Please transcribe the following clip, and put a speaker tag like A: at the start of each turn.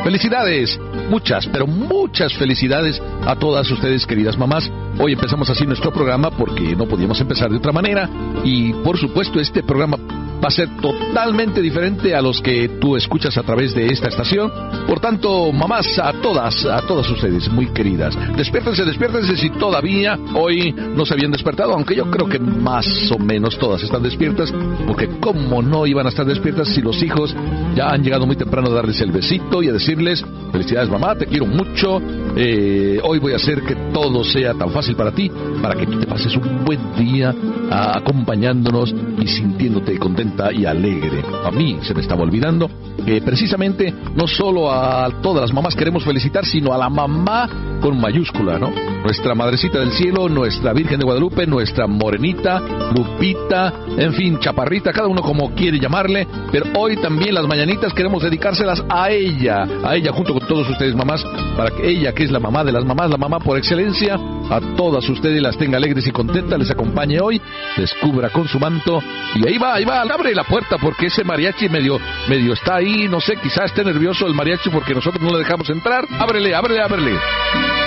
A: Felicidades, muchas, pero muchas felicidades a todas ustedes, queridas mamás. Hoy empezamos así nuestro programa porque no podíamos empezar de otra manera. Y por supuesto este programa va a ser totalmente diferente a los que tú escuchas a través de esta estación. Por tanto, mamás, a todas ustedes, muy queridas, despiértense si todavía hoy no se habían despertado, aunque yo creo que más o menos todas están despiertas, porque cómo no iban a estar despiertas si los hijos ya han llegado muy temprano a darles el besito y a decirles, felicidades mamá, te quiero mucho, hoy voy a hacer que todo sea tan fácil para ti, para que tú te pases un buen día acompañándonos y sintiéndote contenta y alegre. A mí se me estaba olvidando que precisamente no solo a todas las mamás queremos felicitar, sino a la mamá con mayúscula, ¿no? Nuestra madrecita del cielo, nuestra Virgen de Guadalupe, nuestra morenita, Lupita, en fin, chaparrita, cada uno como quiere llamarle, pero hoy también las mañanitas queremos dedicárselas a ella junto con todos ustedes mamás, para que ella, que es la mamá de las mamás, la mamá por excelencia, a todas ustedes las tenga alegres y contentas, les acompañe hoy, descubra con su manto, y ahí va, abre la puerta porque ese mariachi medio está ahí, no sé, quizás esté nervioso el mariachi porque nosotros no le dejamos entrar. Ábrele.